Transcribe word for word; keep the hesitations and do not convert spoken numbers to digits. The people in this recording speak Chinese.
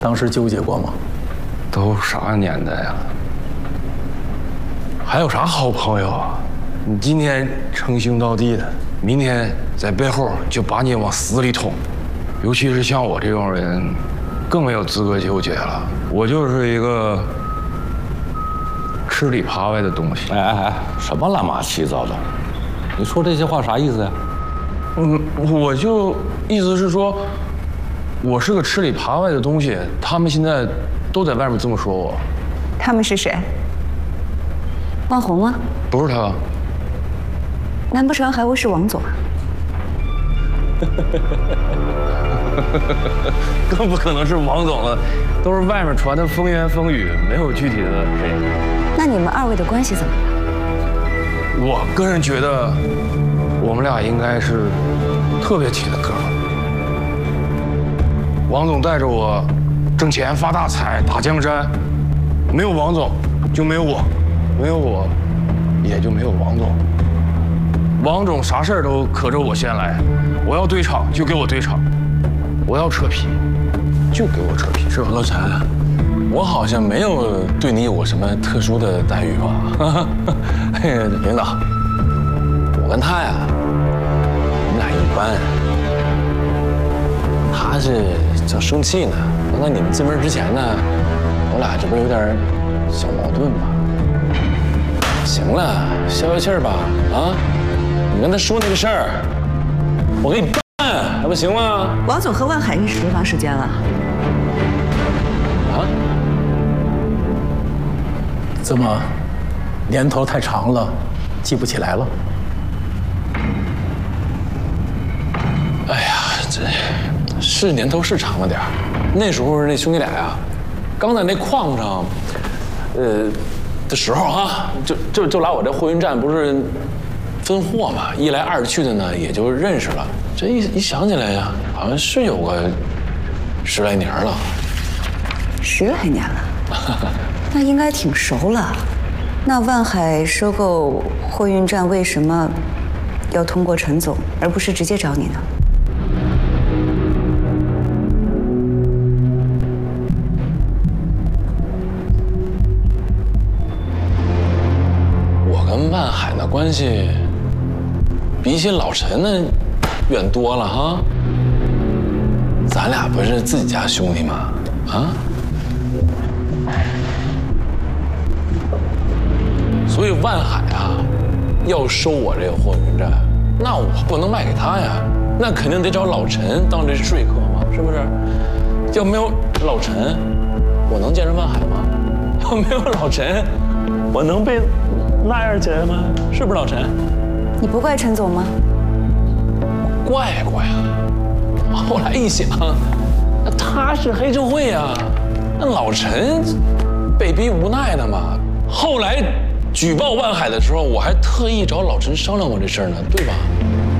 当时纠结过吗？ 都啥年代呀？还有啥好朋友啊？你今天称兄道弟的，明天在背后就把你往死里捅。尤其是像我这种人，更没有资格纠结了。我就是一个吃里扒外的东西。 哎哎哎，什么乱码七糟的？你说这些话啥意思呀？ 嗯，我就意思是说，我是个吃里扒外的东西。他们现在都在外面这么说我。 他们是谁？汪红吗？ 不是他。 难不成还会是王总啊？ 更不可能是王总了，都是外面传的风言风语，没有具体的谁。 那你们二位的关系怎么样？ 我个人觉得，我们俩应该是特别铁的哥们。王总带着我挣钱发大财打江山，没有王总就没有我，没有我也就没有王总。王总啥事儿都可着我先来，我要对场就给我对场，我要扯皮就给我扯皮，是吧？ 老陈，我好像没有对你有什么特殊的待遇吧？领导，我跟他呀，我们俩一般。他是正生气呢，刚才你们进门之前呢，我俩这不是有点小矛盾吗？行了，消消气儿吧，啊！你跟他说那个事儿，我给你办，还不行吗？ 王总和万海认识多长时间了？ 啊？怎么，年头太长了，记不起来了？哎呀，这是年头是长了点儿。那时候那兄弟俩呀，刚在那矿上，呃的时候啊，就就就来我这货运站不是分货嘛，一来二去的呢，也就认识了。这一一想起来呀，好像是有个十来年了。 十来年了，那应该挺熟了。那万海收购货运站为什么要通过陈总，而不是直接找你呢？ 我跟万海的关系比起老陈那远多了哈。咱俩不是自己家兄弟吗？啊？所以万海啊，要收我这个货运站，那我不能卖给他呀，那肯定得找老陈当这说客嘛，是不是？要没有老陈，我能见着万海吗？要没有老陈，我能被那样起来吗？是不是老陈？ 你不怪陈总吗？ 怪怪啊！后来一想，那他是黑社会啊，那老陈被逼无奈的嘛。后来举报万海的时候，我还特意找老陈商量过这事儿呢，对吧？